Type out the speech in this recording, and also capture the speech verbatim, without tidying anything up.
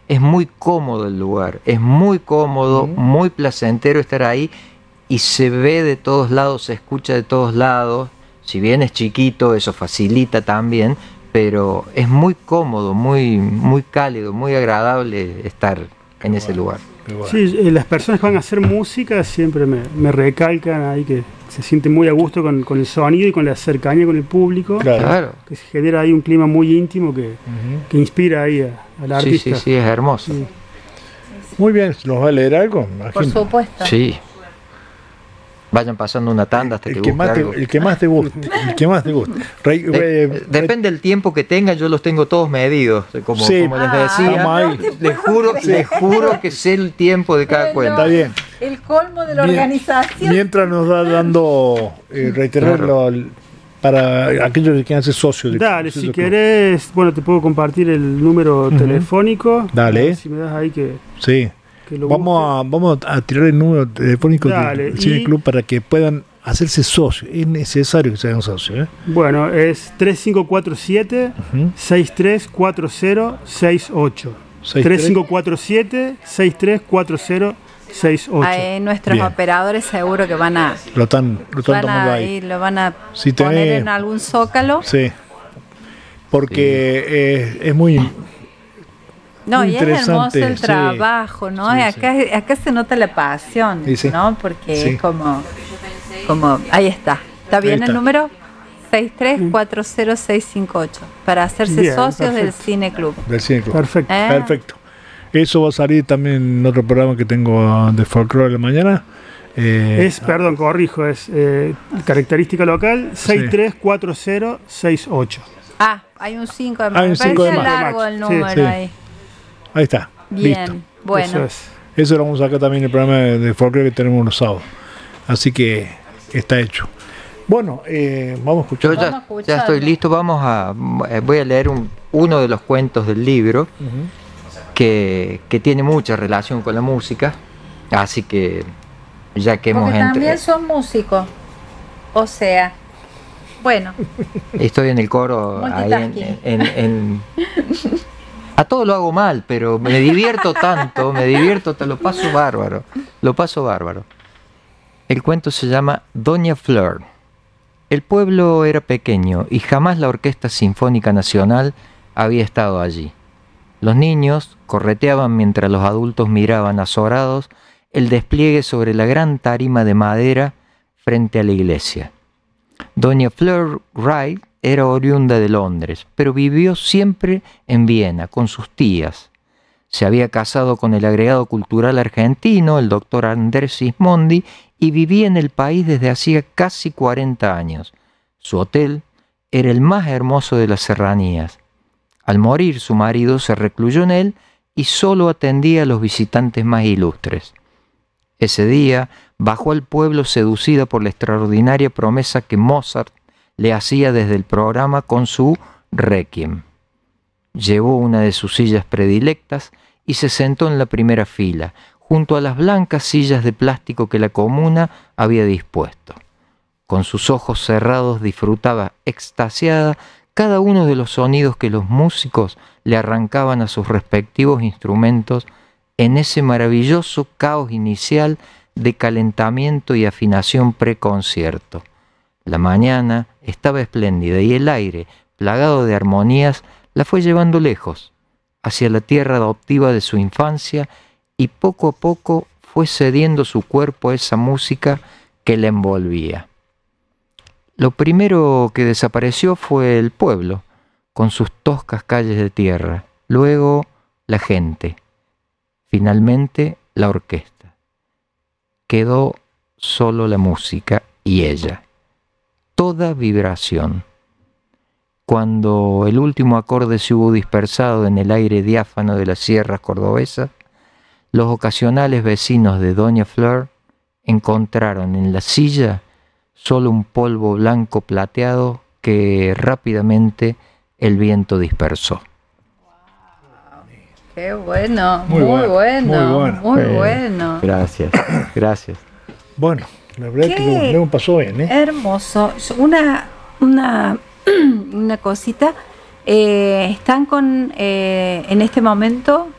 es muy cómodo el lugar, es muy cómodo, uh-huh. muy placentero estar ahí y se ve de todos lados, se escucha de todos lados. Si bien es chiquito, eso facilita también, pero es muy cómodo, muy, muy cálido, muy agradable estar en ese lugar. Sí, eh, las personas que van a hacer música siempre me, me recalcan ahí que se sienten muy a gusto con, con el sonido y con la cercanía con el público. Claro. Que se genera ahí un clima muy íntimo que, uh-huh. que inspira ahí a, al artista. Sí, sí, sí, es hermoso. Sí. Muy bien, ¿nos va a leer algo? Imagino. Por supuesto. Sí. Vayan pasando una tanda hasta el que, que busque más te, algo. El que más te guste. El que más te guste. Rey, de, eh, depende del tiempo que tenga, yo los tengo todos medidos. Como, sí, como les decía, ah, les juro, les juro que sé el tiempo de cada bueno, cuenta. Está bien. El colmo de la Bien, organización. Mientras nos da dando, eh, reiterarlo claro. para aquellos que quieran ser socios. De Dale, si querés, bueno, te puedo compartir el número uh-huh. telefónico. Dale. Si me das ahí que... Sí. Vamos a, vamos a tirar el número telefónico Dale, del Cine Club para que puedan hacerse socios. Es necesario que se hagan socios. ¿eh? Bueno, es tres cinco cuatro siete, uh-huh. seis tres cuatro cero seis ocho. tres cinco cuatro siete, seis tres cuatro cero seis ocho. Ahí nuestros Bien. Operadores seguro que van a lo están, lo están van tomando a, ahí. Lo van a si poner tenés, en algún zócalo. Sí. Porque sí. Eh, es muy... No, y es hermoso el trabajo, ¿no? Sí, acá, sí. acá se nota la pasión, sí, sí. ¿no? Porque sí. es como, como, ahí está. ¿Está bien el número? seis tres cuatro cero seis cinco ocho para hacerse bien, socios perfecto. Del Cine Club. Del Cine Club. Perfecto. ¿Eh? Perfecto. Eso va a salir también en otro programa que tengo de Folklore de la mañana. Eh, es, perdón, corrijo, es eh, característica local seis tres cuatro cero seis ocho. Ah, hay un cinco de más. Hay un cinco de más. Largo el número sí, sí. ahí. Ahí está. Bien, listo. bueno. Eso, es. Eso lo vamos a sacar también en el programa de, de folclore que tenemos los sábados. Así que está hecho. Bueno, eh, vamos a escuchar. Yo ya, ya estoy listo. Vamos a voy a leer un, uno de los cuentos del libro uh-huh. que, que tiene mucha relación con la música. Así que ya que Porque hemos también entre... son músicos. O sea, bueno. Estoy en el coro ahí en, en, en, en a todo lo hago mal, pero me divierto tanto, me divierto, te lo paso bárbaro, lo paso bárbaro. El cuento se llama Doña Flor. El pueblo era pequeño y jamás la Orquesta Sinfónica Nacional había estado allí. Los niños correteaban mientras los adultos miraban azorados el despliegue sobre la gran tarima de madera frente a la iglesia. Doña Flor Wright era oriunda de Londres, pero vivió siempre en Viena con sus tías. Se había casado con el agregado cultural argentino, el doctor Andrés Sismondi, y vivía en el país desde hacía casi cuarenta años. Su hotel era el más hermoso de las serranías. Al morir su marido se recluyó en él y solo atendía a los visitantes más ilustres. Ese día bajó al pueblo seducida por la extraordinaria promesa que Mozart le hacía desde el programa con su Requiem. Llevó una de sus sillas predilectas y se sentó en la primera fila, junto a las blancas sillas de plástico que la comuna había dispuesto. Con sus ojos cerrados disfrutaba extasiada cada uno de los sonidos que los músicos le arrancaban a sus respectivos instrumentos en ese maravilloso caos inicial de calentamiento y afinación preconcierto. La mañana estaba espléndida y el aire, plagado de armonías, la fue llevando lejos, hacia la tierra adoptiva de su infancia, y poco a poco fue cediendo su cuerpo a esa música que la envolvía. Lo primero que desapareció fue el pueblo, con sus toscas calles de tierra, luego la gente, finalmente la orquesta. Quedó solo la música y ella. Toda vibración. Cuando el último acorde se hubo dispersado en el aire diáfano de las sierras cordobesas, los ocasionales vecinos de Doña Flor encontraron en la silla solo un polvo blanco plateado que rápidamente el viento dispersó. ¡Qué bueno! Muy, muy bueno, bueno, muy bueno. Muy Eh, bueno. Gracias, gracias. Bueno, la verdad Qué es que luego pasó bien, ¿eh? Hermoso. Una, una, una cosita. Eh, están con, eh, en este momento,